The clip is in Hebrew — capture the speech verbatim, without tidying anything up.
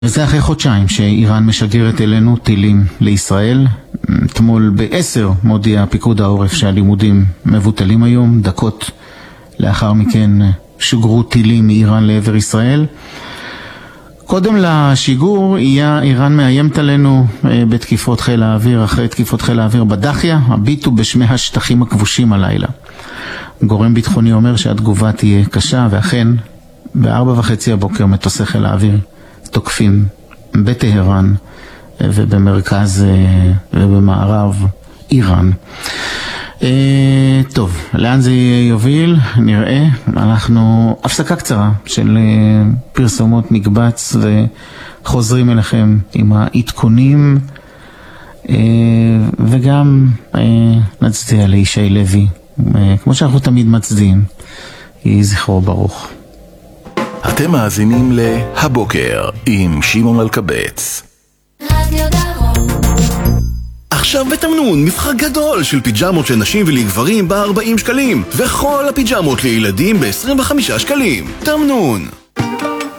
וזה אחרי חודשיים שאיראן משגרת אלינו טילים לישראל. אתמול בעשר מודיע פיקוד העורף שהלימודים מבוטלים היום. דקות לאחר מכן שוגרו טילים מאיראן לעבר ישראל. קודם לשיגור, איראן מאיימת עלינו בתקיפות חיל האוויר, אחרי תקיפות חיל האוויר בדחיה, הביטו בשמי השטחים הכבושים הלילה. גורם ביטחוני אומר שהתגובה תהיה קשה, ואכן בארבע וחצי הבוקר מטוסי חיל האוויר תוקפים בטהרן ובמרכז ובמערב איראן. טוב, לאן זה יוביל? נראה. אנחנו הפסקה קצרה של פרסומות מקבץ וחוזרים אליכם עם העדכונים, וגם נצדיע לישי לוי כמו שאנחנו תמיד מצדיעים. יהי זכרו ברוך. אתם מאזינים להבוקר עם שמעון אלקבץ. רדיו דרום. עכשיו בתמנון מבחר גדול של פיג'מות של נשים ולגברים ב-ארבעים שקלים, וכל הפיג'מות לילדים ב-עשרים וחמישה שקלים. תמנון.